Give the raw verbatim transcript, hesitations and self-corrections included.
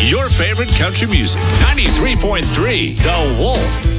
your favorite country music. ninety-three point three The Wolf.